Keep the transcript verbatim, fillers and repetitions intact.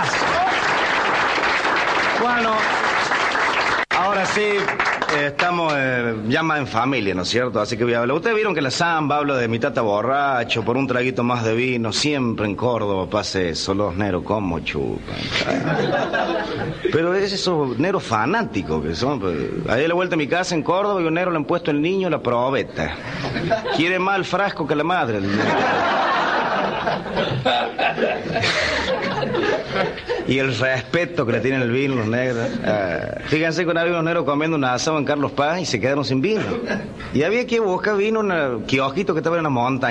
más. Bueno, ahora sí, eh, estamos eh, ya más en familia, ¿no es cierto? Así que voy a hablar. Ustedes vieron que la samba, hablo de mi tata borracho, por un traguito más de vino, siempre en Córdoba pasa eso, los neros como chupan. Pero es esos neros fanáticos que son. Pues, ahí a la vuelta a mi casa en Córdoba y un negro le han puesto el niño la probeta. Quiere más el frasco que la madre. El y el respeto que le tienen el vino los negros. Uh, fíjense que una vez unos negros comiendo un asado en Carlos Paz y se quedaron sin vino. Y había que buscar vino en un kiosquito que estaba en una montaña.